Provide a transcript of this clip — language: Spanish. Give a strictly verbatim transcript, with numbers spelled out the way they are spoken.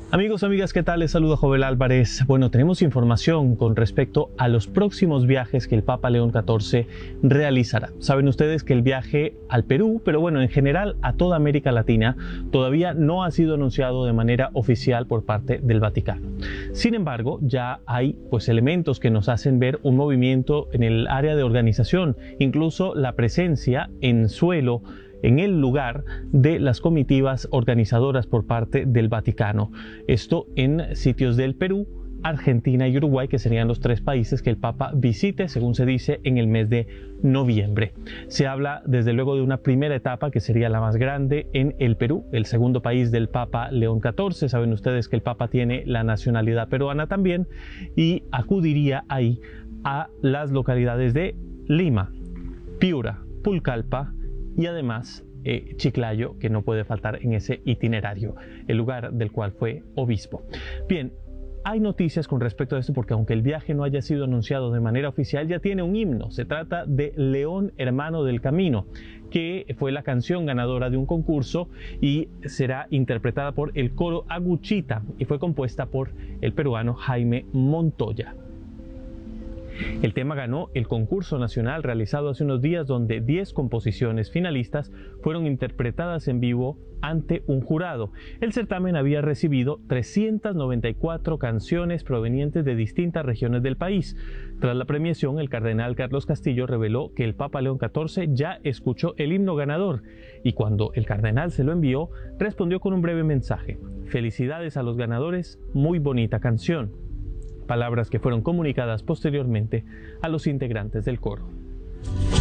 Amigos, amigas, ¿qué tal? Les saluda Jovel Álvarez. Bueno, tenemos información con respecto a los próximos viajes que el Papa León catorce realizará. Saben ustedes que el viaje al Perú, pero bueno, en general a toda América Latina, todavía no ha sido anunciado de manera oficial por parte del Vaticano. Sin embargo, ya hay pues elementos que nos hacen ver un movimiento en el área de organización, incluso la presencia en suelo en el lugar de las comitivas organizadoras por parte del Vaticano. Esto en sitios del Perú, Argentina y Uruguay, que serían los tres países que el Papa visite, según se dice, en el mes de noviembre. Se habla desde luego de una primera etapa que sería la más grande en el Perú, el segundo país del Papa León catorce. Saben ustedes que el Papa tiene la nacionalidad peruana también y acudiría ahí a las localidades de Lima, Piura, Pucallpa y además eh, Chiclayo, que no puede faltar en ese itinerario, el lugar del cual fue obispo. Bien, hay noticias con respecto a esto porque aunque el viaje no haya sido anunciado de manera oficial, ya tiene un himno. Se trata de León Hermano del Camino, que fue la canción ganadora de un concurso y será interpretada por el coro Aguchita y fue compuesta por el peruano Jaime Montoya. El tema ganó el concurso nacional realizado hace unos días, donde diez composiciones finalistas fueron interpretadas en vivo ante un jurado. El certamen había recibido trescientas noventa y cuatro canciones provenientes de distintas regiones del país. Tras la premiación, el cardenal Carlos Castillo reveló que el Papa León catorce ya escuchó el himno ganador y cuando el cardenal se lo envió, respondió con un breve mensaje: "Felicidades a los ganadores, muy bonita canción". Palabras que fueron comunicadas posteriormente a los integrantes del coro.